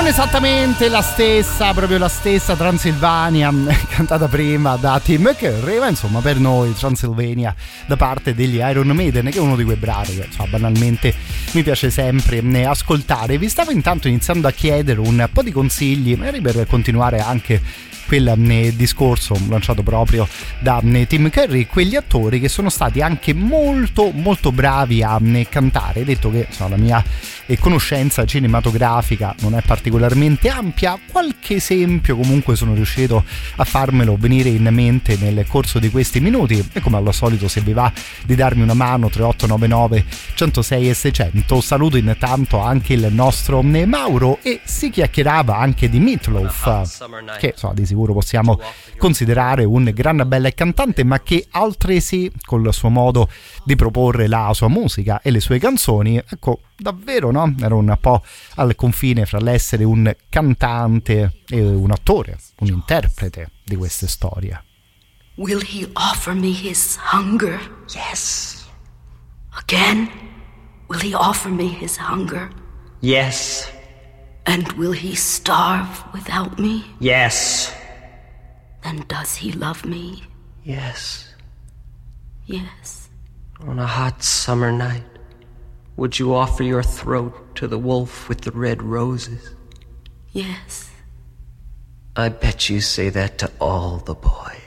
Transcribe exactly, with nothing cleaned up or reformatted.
Non esattamente la stessa, proprio la stessa Transylvania cantata prima da Tim Curry, ma insomma per noi Transylvania da parte degli Iron Maiden, che è uno di quei brani che insomma, banalmente mi piace sempre ascoltare. Vi stavo intanto iniziando a chiedere un po' di consigli magari per continuare anche quel eh, discorso lanciato proprio da eh, Tim Curry, quegli attori che sono stati anche molto molto bravi a eh, cantare. Detto che insomma, la mia eh, conoscenza cinematografica non è particolarmente ampia, qualche esempio comunque sono riuscito a farmelo venire in mente nel corso di questi minuti, e come al solito se vi va di darmi una mano tre otto nove nove centosei e seicento. Saluto intanto anche il nostro eh, Mauro, e si chiacchierava anche di Meatloaf, che insomma, di sicuro possiamo considerare un gran bel cantante, ma che altresì col suo modo di proporre la sua musica e le sue canzoni, ecco, davvero no? Era un po' al confine fra l'essere un cantante e un attore, un interprete di queste storie. Will he offer me his hunger? Yes. Again? Will he offer me his hunger? Yes. And will he starve without me? Yes. Then does he love me? Yes. Yes. On a hot summer night, would you offer your throat to the wolf with the red roses? Yes. I bet you say that to all the boys.